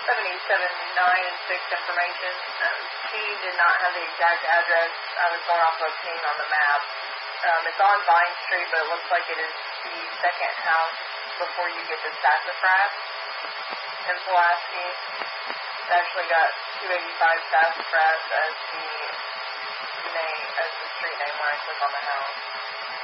7079 and 6 information. She did not have the exact address. I was going off of seeing on the map. It's on Vine Street, but it looks like it is the second house before you get to Sassafras in Pulaski. It's actually got 285 Sassafras as the street name when I click on the house.